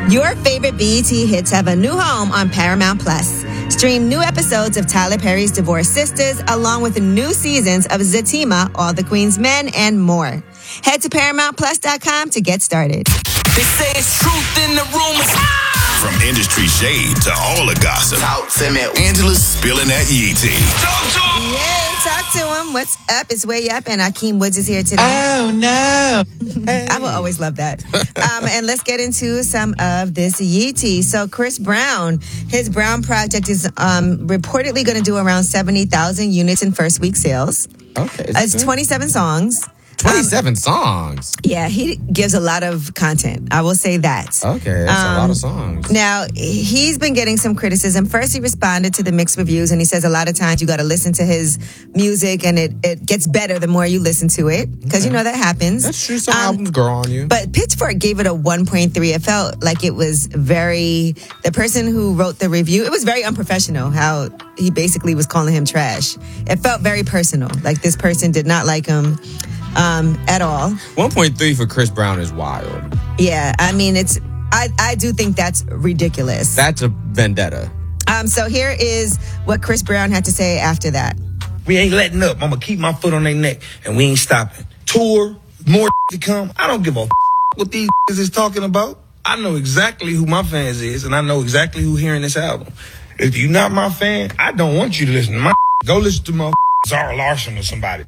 Your favorite BET hits have a new home on Paramount Plus. Stream new episodes of Tyler Perry's Divorced Sisters, along with new seasons of Zatima, All the Queen's Men, and more. Head to ParamountPlus.com to get started. They say it's truth in the rumors. From industry shade to all the gossip. Talk to me. Angela's spilling that yee tea. Yay, talk to him. What's up? It's Way Up, and Akeem Woods is here today. Oh, no. I will always love that. And let's get into some of this yee tea. So Chris Brown, his Brown Project is reportedly going to do around 70,000 units in first week sales. Okay. It's 27 songs. 27 songs. Yeah, he gives a lot of content. I will say that. Okay, that's a lot of songs. Now, he's been getting some criticism. First, he responded to the mixed reviews, and he says a lot of times you got to listen to his music, and it gets better the more you listen to it, because you know that happens. That's true. Some albums grow on you. But Pitchfork gave it a 1.3. It felt like it was the person who wrote the review, it was very unprofessional how he basically was calling him trash. It felt very personal. Like this person did not like him at all. 1.3 for Chris Brown is wild. Yeah, I mean, I do think that's ridiculous. That's a vendetta. So here is what Chris Brown had to say after that. We ain't letting up. I'm going to keep my foot on their neck, and we ain't stopping. Tour, more to come. I don't give a what these is talking about. I know exactly who my fans is, and I know exactly who hearing this album. If you're not my fan, I don't want you to listen to my Go listen to my Zara Larson or somebody.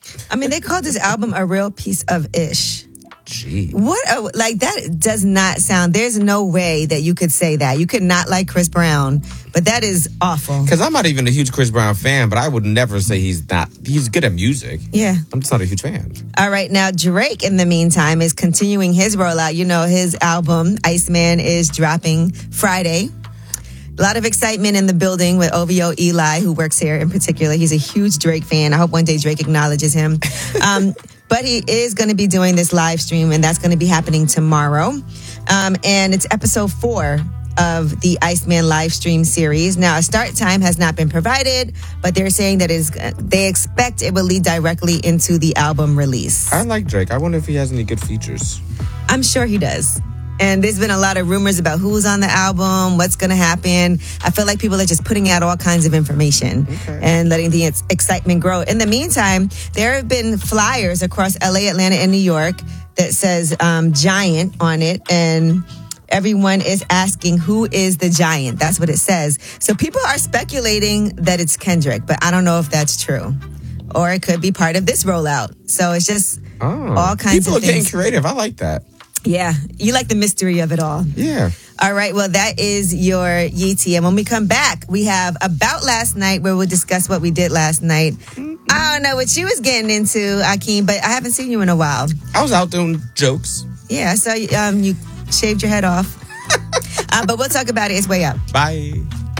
I mean, they called this album a real piece of ish. Gee. Like that does not sound, there's no way that you could say that. You could not like Chris Brown, but that is awful. Because I'm not even a huge Chris Brown fan, but I would never say he's good at music. Yeah. I'm just not a huge fan. All right. Now, Drake, in the meantime, is continuing his rollout. You know, his album, Iceman, is dropping Friday. A lot of excitement in the building with OVO Eli, who works here in particular. He's a huge Drake fan. I hope one day Drake acknowledges him. But he is going to be doing this live stream, and that's going to be happening tomorrow. And it's episode 4 of the Iceman live stream series. Now, a start time has not been provided, but they're saying that they expect it will lead directly into the album release. I like Drake. I wonder if he has any good features. I'm sure he does. And there's been a lot of rumors about who's on the album, what's going to happen. I feel like people are just putting out all kinds of information and letting the excitement grow. In the meantime, there have been flyers across LA, Atlanta, and New York that says Giant on it. And everyone is asking, who is the Giant? That's what it says. So people are speculating that it's Kendrick, but I don't know if that's true. Or it could be part of this rollout. So it's just all kinds of things. People are getting creative. I like that. Yeah, you like the mystery of it all. Yeah. All right, well, that is your yee tea. And when we come back, we have About Last Night, where we'll discuss what we did last night. I don't know what you was getting into, Akeem, but I haven't seen you in a while. I was out doing jokes. Yeah, I saw you shaved your head off. But we'll talk about it. It's Way Up. Bye.